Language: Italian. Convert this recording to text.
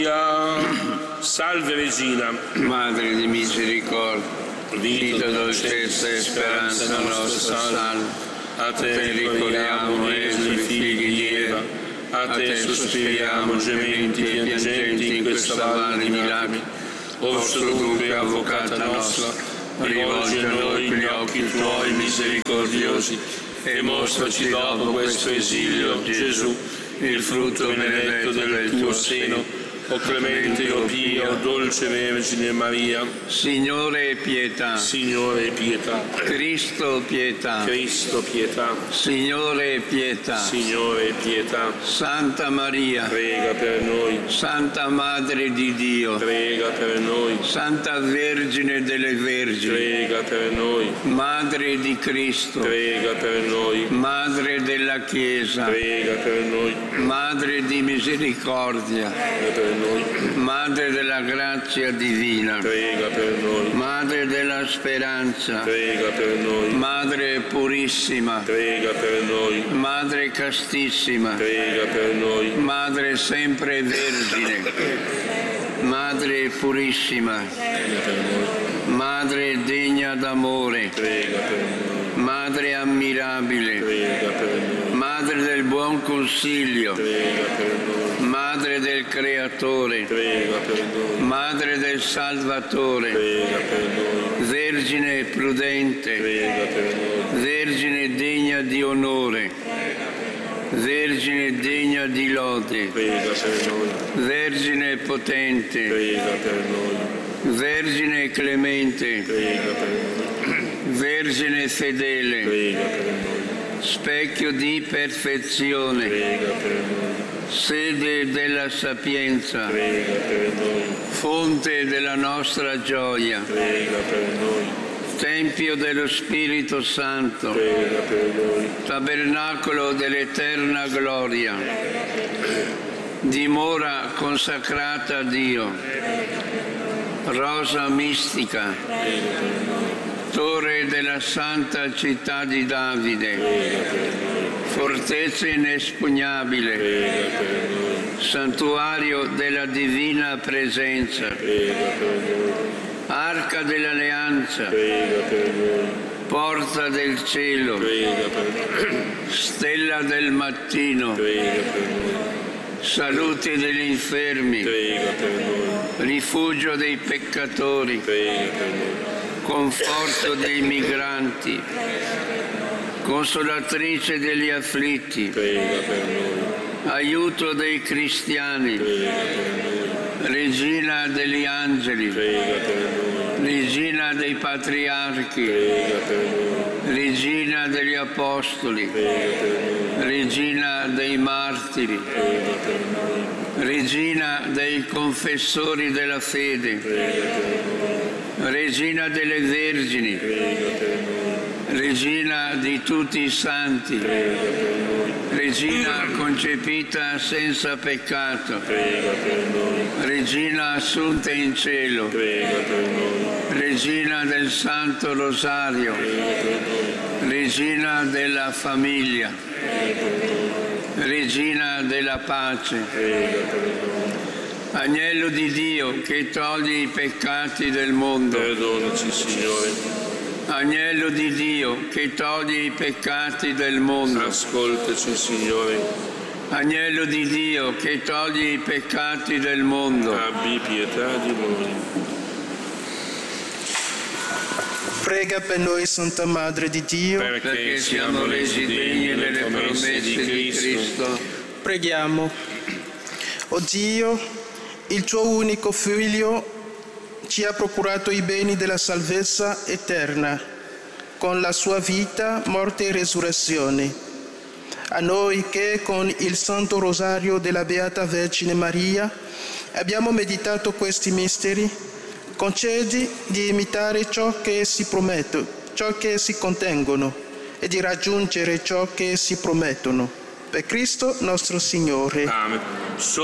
Salve Regina, Madre di misericordia, vita, dolcezza e speranza nostra, salve. A te ricorriamo, esuli figli di Eva, a te sospiriamo, gementi e piangenti in questa valle di milagri. Orso dunque, avvocata nostra, rivolgi a noi gli occhi tuoi misericordiosi e mostraci dopo questo esilio, Gesù, il frutto benedetto del tuo seno. O clemente, o pia, o dolce Vergine Maria. Signore pietà. Signore pietà. Cristo pietà. Cristo pietà. Signore pietà. Signore pietà. Santa Maria. Prega per noi. Santa Madre di Dio. Prega per noi. Santa Vergine delle Vergini. Prega per noi. Madre di Cristo. Prega per noi. Madre della Chiesa. Prega per noi. Madre di misericordia. Prega per noi. Madre della grazia divina. Prega per noi. Madre della speranza. Prega per noi. Madre purissima. Prega per noi. Madre castissima. Prega per noi. Madre sempre vergine. Madre purissima. Madre degna d'amore. Prega per noi. Madre ammirabile. Prega per noi. Madre del buon consiglio. Prega per noi. Madre del Creatore. Prega per noi. Madre del Salvatore. Prega per noi. Vergine prudente. Prega per noi. Vergine degna di onore. Vergine degna di lode. Prega per noi. Vergine potente. Prega per noi. Vergine clemente. Prega per noi. Vergine fedele. Prega per noi. Specchio di perfezione. Prega per noi. Sede della sapienza. Prega per noi. Fonte della nostra gioia. Prega per noi. Tempio dello Spirito Santo. Prega per noi. Tabernacolo dell'eterna gloria. Dimora consacrata a Dio. Rosa mistica. Torre della santa città di Davide. Fortezza inespugnabile. Prega per noi. Santuario della divina presenza. Prega per noi. Arca dell'alleanza. Prega per noi. Porta del cielo. Prega per noi. Stella del mattino. Prega per noi. Salute degli infermi. Prega per noi. Rifugio dei peccatori. Prega per noi. Conforto dei migranti. Consolatrice degli afflitti. Prega per noi. Aiuto dei cristiani. Prega per noi. Regina degli angeli. Prega per noi. Regina dei patriarchi. Prega per noi. Regina degli apostoli. Prega per noi. Regina dei martiri. Prega per noi. Regina dei confessori della fede. Prega per noi. Regina delle vergini. Prega per noi. Regina di tutti i santi. Prega per noi. Regina concepita senza peccato. Prega per noi. Regina assunta in cielo. Prega per noi. Regina del Santo Rosario. Prega per noi. Regina della famiglia. Prega per noi. Regina della pace. Prega per noi. Agnello di Dio che toglie i peccati del mondo. Perdonaci, Signore. Agnello di Dio che toglie i peccati del mondo. Ascoltaci, Signore. Agnello di Dio che toglie i peccati del mondo. Abbi pietà di noi. Prega per noi, Santa Madre di Dio, Perché siamo resi degni delle promesse di Cristo. preghiamo. O Dio, il tuo unico Figlio ci ha procurato i beni della salvezza eterna con la sua vita, morte e resurrezione. A noi che con il Santo Rosario della Beata Vergine Maria abbiamo meditato questi misteri, concedi di imitare ciò che essi promettono, ciò che essi contengono e di raggiungere ciò che essi promettono. Per Cristo nostro Signore. Amen.